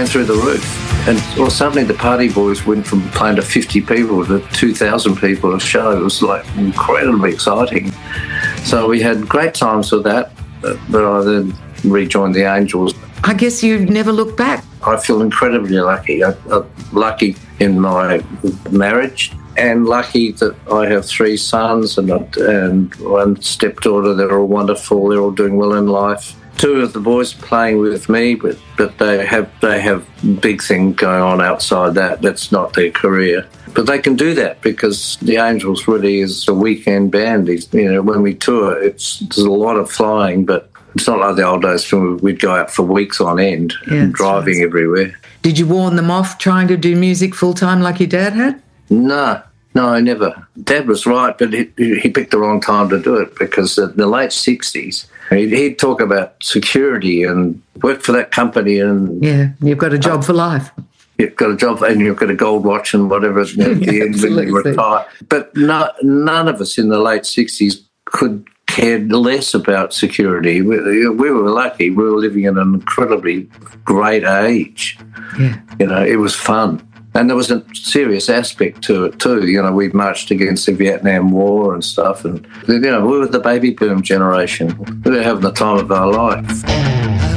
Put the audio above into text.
going through the roof. And well, suddenly the party boys went from playing to 50 people to 2,000 people a show. It was like incredibly exciting. So we had great times with that, but I then rejoined the Angels. I guess you never look back. I feel incredibly lucky. I'm lucky in my marriage and lucky that I have 3 sons and one stepdaughter. They're all wonderful. They're all doing well in life. 2 of the boys playing with me, but they have big things going on outside that. That's not their career. But they can do that because the Angels really is a weekend band. When we tour, there's a lot of flying, but it's not like the old days when we'd go out for weeks on end, driving everywhere. Did you warn them off trying to do music full-time like your dad had? No, never. Dad was right, but he picked the wrong time to do it because in the late 60s, he'd talk about security and work for that company. And yeah, you've got a job for life. You've got a job and you've got a gold watch and whatever at the end when you retire. But none of us in the late 60s cared less about security. We were lucky. We were living in an incredibly great age. Yeah. It was fun. And there was a serious aspect to it too. We marched against the Vietnam War and stuff. And, we were the baby boom generation. We were having the time of our life.